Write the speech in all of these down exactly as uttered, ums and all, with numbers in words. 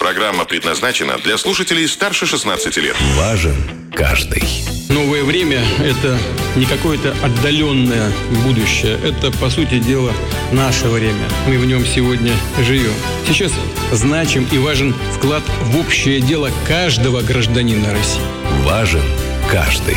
Программа предназначена для слушателей старше шестнадцати лет. Важен каждый. Новое время – это не какое-то отдаленное будущее. Это, по сути дела, наше время. Мы в нем сегодня живем. Сейчас значим и важен вклад в общее дело каждого гражданина России. Важен каждый.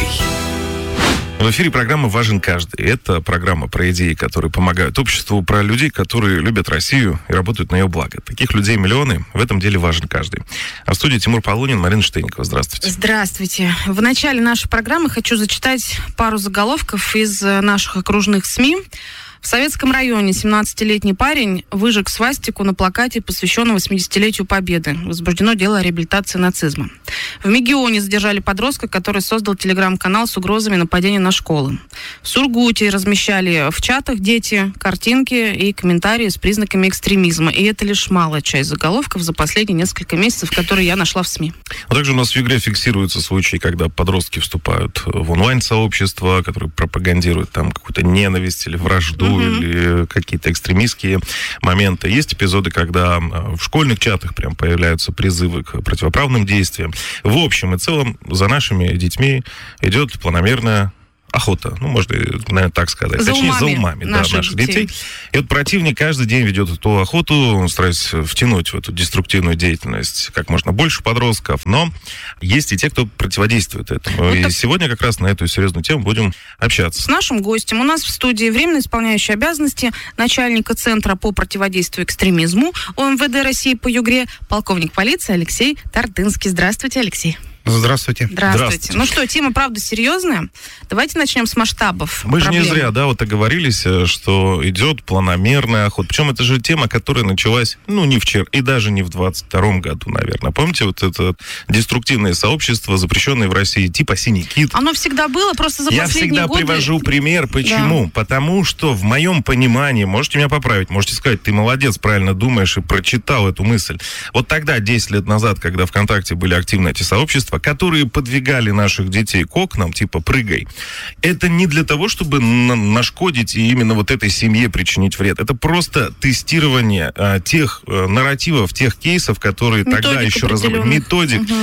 В эфире программа «Важен каждый». Это программа про идеи, которые помогают обществу, про людей, которые любят Россию и работают на ее благо. Таких людей миллионы, в этом деле важен каждый. А в студии Тимур Полунин, Марина Штейникова. Здравствуйте. Здравствуйте. В начале нашей программы хочу зачитать пару заголовков из наших окружных СМИ. В Советском районе семнадцатилетний парень выжег свастику на плакате, посвященном восьмидесятилетию Победы. Возбуждено дело о реабилитации нацизма. В Мегионе задержали подростка, который создал телеграм-канал с угрозами нападения на школы. В Сургуте размещали в чатах дети картинки и комментарии с признаками экстремизма. И это лишь малая часть заголовков за последние несколько месяцев, которые я нашла в СМИ. А также у нас в Югре фиксируются случаи, когда подростки вступают в онлайн-сообщества, которые пропагандируют там какую-то ненависть или вражду, или какие-то экстремистские моменты. Есть эпизоды, когда в школьных чатах прям появляются призывы к противоправным действиям. В общем и целом за нашими детьми идет планомерная охота, ну, можно, наверное, так сказать. За Точнее, умами за умами наших, да, наших детей. детей. И вот противник каждый день ведет эту охоту, стараясь втянуть в эту деструктивную деятельность как можно больше подростков, но есть и те, кто противодействует этому. Вот и так... сегодня как раз на эту серьезную тему будем общаться. С нашим гостем у нас в студии временно исполняющий обязанности начальника Центра по противодействию экстремизму ОМВД России по Югре, полковник полиции Алексей Тартынский. Здравствуйте, Алексей. Здравствуйте. Здравствуйте. Здравствуйте. Ну что, тема, правда, серьезная. Давайте начнем с масштабов Мы проблемы. же не зря, да, вот оговорились, что идет планомерная охота. Причем это же тема, которая началась, ну, не вчера, и даже не в двадцать втором году, наверное. Помните, вот это деструктивное сообщество, запрещенное в России, типа «Синий кит». Оно всегда было, просто за Я последние всегда годы... привожу пример. Почему? Да. Потому что в моем понимании, можете меня поправить, можете сказать, ты молодец, правильно думаешь и прочитал эту мысль. Вот тогда, десять лет назад, когда ВКонтакте были активны эти сообщества, которые подвигали наших детей к окнам, типа «прыгай», это не для того, чтобы на- нашкодить и именно вот этой семье причинить вред. Это просто тестирование а, тех а, нарративов, тех кейсов, которые Методик тогда еще разработали. Методик, Угу.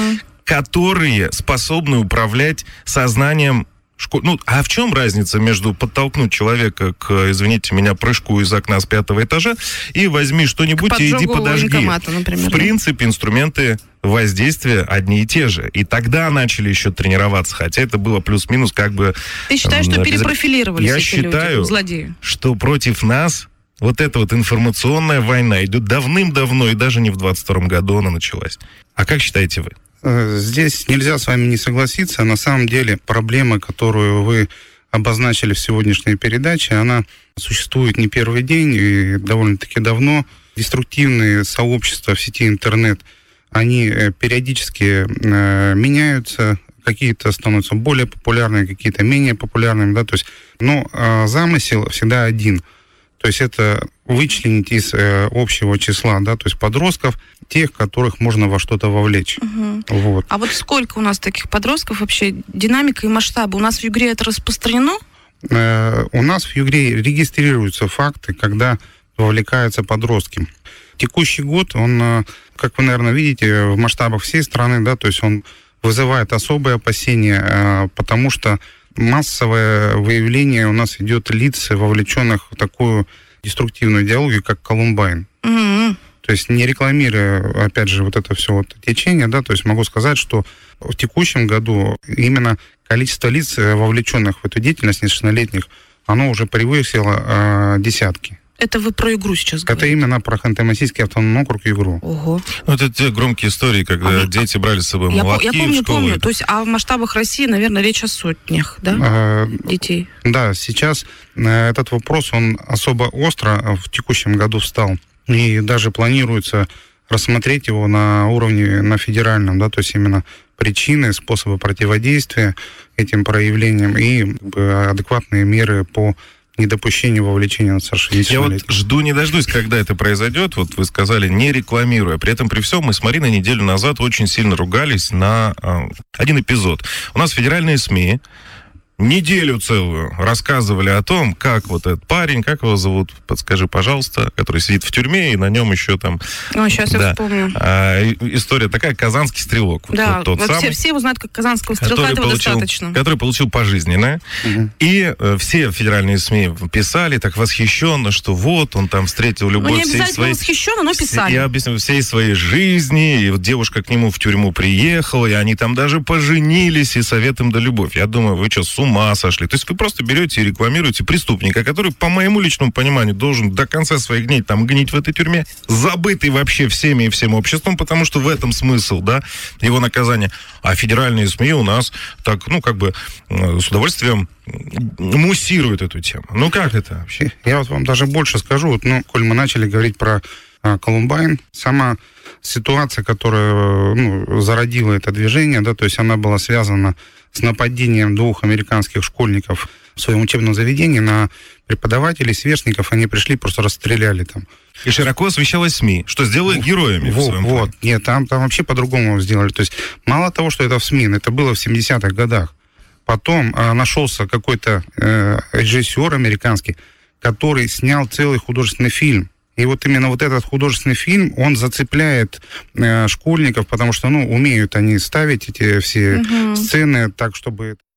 которые способны управлять сознанием школ... Ну, а в чем разница между подтолкнуть человека к, извините меня, прыжку из окна с пятого этажа и возьми что-нибудь и иди подожги? Например, в да? принципе, инструменты воздействия одни и те же. И тогда начали еще тренироваться, хотя это было плюс-минус как бы... Ты считаешь, э, что обязательно. перепрофилировались Я эти считаю, люди, злодеи? что против нас вот эта вот информационная война идет давным-давно, и даже не в двадцать втором году она началась. А как считаете вы? Здесь нельзя с вами не согласиться. На самом деле проблема, которую вы обозначили в сегодняшней передаче, она существует не первый день и довольно-таки давно. Деструктивные сообщества в сети интернет, они периодически э, меняются, какие-то становятся более популярными, какие-то менее популярными, да, то есть, но э, замысел всегда один. То есть это вычленить из э, общего числа, да, то есть подростков, тех, которых можно во что-то вовлечь. Угу. Вот. А вот сколько у нас таких подростков вообще? Динамика и масштабы? У нас в Югре это распространено? Э, у нас в Югре регистрируются факты, когда вовлекаются подростки. Текущий год, он, э, как вы, наверное, видите, в масштабах всей страны, да, то есть он вызывает особые опасения, э, потому что массовое выявление у нас идет лиц, вовлеченных в такую деструктивную идеологию, как Колумбайн. Угу. То есть не рекламируя, опять же, вот это все вот течение, да, то есть могу сказать, что в текущем году именно количество лиц, вовлеченных в эту деятельность, несовершеннолетних, оно уже превысило э, десятки. Это вы про игру сейчас Это говорите? именно про Ханты-Мансийский автономный округ и игру. Ого. Ну, это те громкие истории, когда А, дети брали с собой Я, молотки я в помню, школу. помню. То есть, а в масштабах России, наверное, речь о сотнях, да, Э, детей? Да, сейчас э, этот вопрос, он особо остро в текущем году встал. И даже планируется рассмотреть его на уровне, на федеральном, да, то есть именно причины, способы противодействия этим проявлениям и как бы, адекватные меры по недопущению вовлечения несовершеннолетних. Я вот жду не дождусь, когда это произойдет. Вот вы сказали, не рекламируя. При этом, при всем, мы с Мариной неделю назад очень сильно ругались на э, один эпизод. У нас федеральные СМИ неделю целую рассказывали о том, как вот этот парень, как его зовут, подскажи, пожалуйста, который сидит в тюрьме, и на нем еще там... О, сейчас да, я вспомню. А, история такая, казанский стрелок. Вот, Да, вот тот вот самый, все, все его знают как казанского стрелка, этого получил, достаточно. который получил пожизненное. Угу. И э, все федеральные СМИ писали так восхищенно, что вот он там встретил любовь Ну, не всей обязательно своей... восхищенно, но писали. Я объясню, всей своей жизни, и вот девушка к нему в тюрьму приехала, и они там даже поженились, и совет им да любовь. Я думаю, вы что, с ума сошли? То есть вы просто берете и рекламируете преступника, который, по моему личному пониманию, должен до конца своих дней там гнить в этой тюрьме, забытый вообще всеми и всем обществом, потому что в этом смысл, да, его наказания. А федеральные СМИ у нас так, ну, как бы с удовольствием муссируют эту тему. Ну, как это вообще? Я вот вам даже больше скажу. Вот, ну, коль мы начали говорить про а, Колумбайн, сама ситуация, которая ну, зародила это движение, да, то есть она была связана с нападением двух американских школьников в своем учебном заведении на преподавателей, сверстников. Они пришли, просто расстреляли там. И широко освещалось СМИ, что сделало их героями. Вот, в своем вот. плане. Нет, там, там вообще по-другому сделали. То есть мало того, что это в СМИ, это было в семидесятых годах. Потом а, нашелся какой-то э, режиссер американский, который снял целый художественный фильм. И вот именно вот этот художественный фильм, он зацепляет э, школьников, потому что, ну, умеют они ставить эти все угу. сцены так, чтобы...